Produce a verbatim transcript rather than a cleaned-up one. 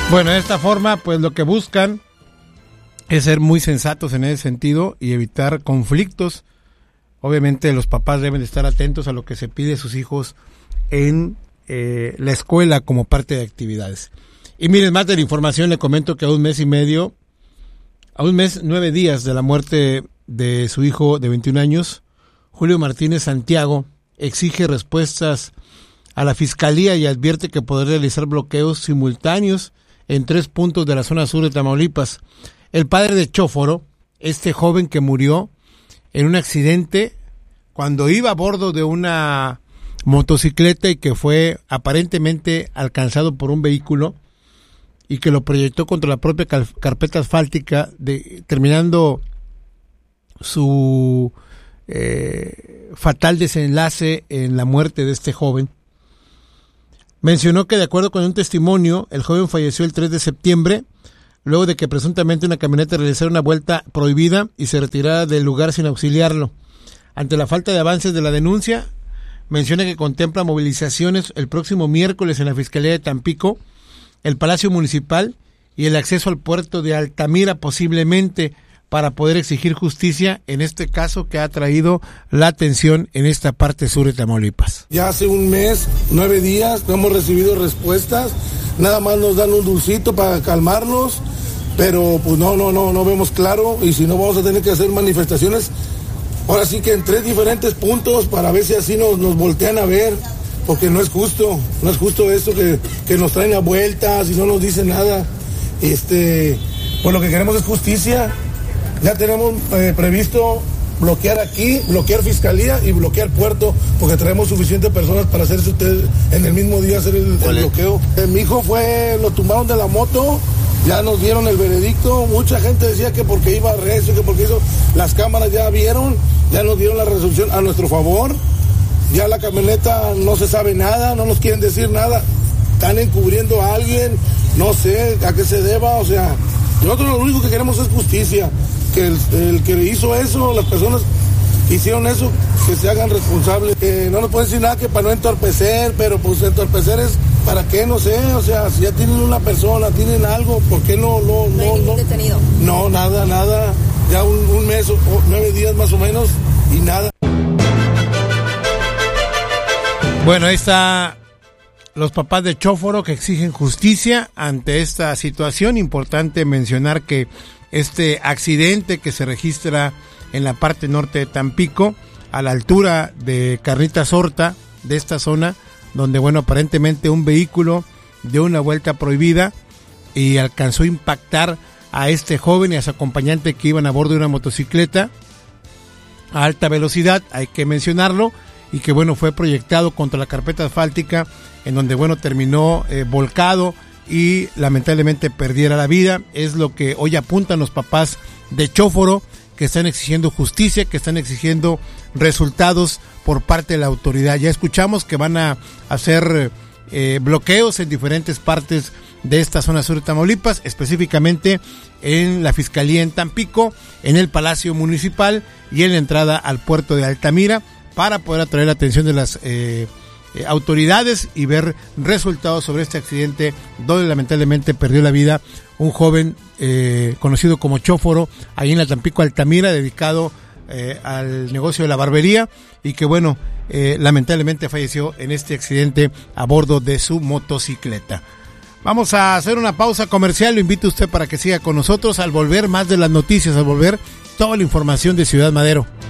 Bueno, de esta forma, pues lo que buscan es ser muy sensatos en ese sentido y evitar conflictos. Obviamente los papás deben de estar atentos a lo que se pide a sus hijos en eh, la escuela como parte de actividades. Y miren, más de la información, le comento que a un mes y medio, a un mes, nueve días de la muerte de su hijo de veintiún años, Julio Martínez Santiago exige respuestas a la Fiscalía y advierte que podrá realizar bloqueos simultáneos en tres puntos de la zona sur de Tamaulipas. El padre de Chóforo, este joven que murió en un accidente cuando iba a bordo de una motocicleta y que fue aparentemente alcanzado por un vehículo y que lo proyectó contra la propia carpeta asfáltica, de, terminando su eh, fatal desenlace en la muerte de este joven. Mencionó que de acuerdo con un testimonio, el joven falleció el tres de septiembre, luego de que presuntamente una camioneta realizara una vuelta prohibida y se retirara del lugar sin auxiliarlo. Ante la falta de avances de la denuncia, menciona que contempla movilizaciones el próximo miércoles en la Fiscalía de Tampico, el Palacio Municipal y el acceso al puerto de Altamira, posiblemente para poder exigir justicia en este caso que ha traído la atención en esta parte sur de Tamaulipas. Ya hace un mes, nueve días, no hemos recibido respuestas, nada más nos dan un dulcito para calmarnos, pero pues no, no, no, no vemos claro, y si no vamos a tener que hacer manifestaciones, ahora sí que en tres diferentes puntos para ver si así nos, nos voltean a ver, porque no es justo, no es justo esto que, que nos traen a vueltas y no nos dicen nada. Este, pues lo que queremos es justicia. Ya tenemos eh, previsto bloquear aquí, bloquear Fiscalía y bloquear Puerto, porque traemos suficientes personas para hacerse ustedes en el mismo día hacer el, el bloqueo. Eh, mi hijo fue, lo tumbaron de la moto, ya nos dieron el veredicto, mucha gente decía que porque iba recio, que porque hizo, las cámaras ya vieron, ya nos dieron la resolución a nuestro favor, ya la camioneta no se sabe nada, no nos quieren decir nada, están encubriendo a alguien, no sé a qué se deba, o sea, nosotros lo único que queremos es justicia. Que el, el que hizo eso, las personas que hicieron eso, que se hagan responsables. Eh, no nos pueden decir nada que para no entorpecer, pero pues entorpecer es para qué, no sé, o sea, si ya tienen una persona, tienen algo, ¿por qué no? No, no, no hay ningún no, detenido. No, nada, nada, ya un, un mes o, o nueve días más o menos y nada. Bueno, ahí está los papás de Chóforo que exigen justicia ante esta situación. Importante mencionar que este accidente que se registra en la parte norte de Tampico, a la altura de Carnitas Horta, de esta zona, donde, bueno, aparentemente un vehículo dio una vuelta prohibida y alcanzó a impactar a este joven y a su acompañante que iban a bordo de una motocicleta a alta velocidad, hay que mencionarlo, y que, bueno, fue proyectado contra la carpeta asfáltica, en donde, bueno, terminó eh, volcado y lamentablemente perdiera la vida. Es lo que hoy apuntan los papás de Chóforo, que están exigiendo justicia, que están exigiendo resultados por parte de la autoridad. Ya escuchamos que van a hacer eh, bloqueos en diferentes partes de esta zona sur de Tamaulipas, específicamente en la Fiscalía en Tampico, en el Palacio Municipal y en la entrada al puerto de Altamira, para poder atraer la atención de las eh, Eh, autoridades y ver resultados sobre este accidente donde lamentablemente perdió la vida un joven eh, conocido como Chóforo, ahí en la Tampico Altamira, dedicado eh, al negocio de la barbería, y que, bueno, eh, lamentablemente falleció en este accidente a bordo de su motocicleta. Vamos a hacer una pausa comercial, lo invito a usted para que siga con nosotros. Al volver, más de las noticias, al volver, toda la información de Ciudad Madero.